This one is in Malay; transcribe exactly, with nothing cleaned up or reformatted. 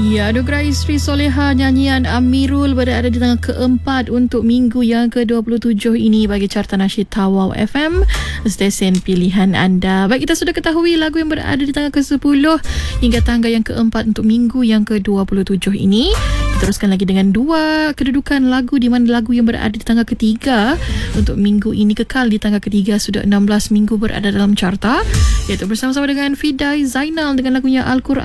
Ya, Anugerah Isteri Soleha nyanyian Amirul berada di tangga keempat untuk minggu yang ke dua puluh tujuh ini bagi Carta Nasyid Tawau F M, stesen pilihan anda. Baik, kita sudah ketahui lagu yang berada di tangga ke sepuluh hingga tangga yang keempat untuk minggu yang ke dua puluh tujuh ini. Teruskan lagi dengan dua kedudukan lagu di mana lagu yang berada di tangga ketiga untuk minggu ini kekal di tangga ketiga, sudah enam belas minggu berada dalam carta, iaitu bersama-sama dengan Fidai Zainal dengan lagunya Al-Quran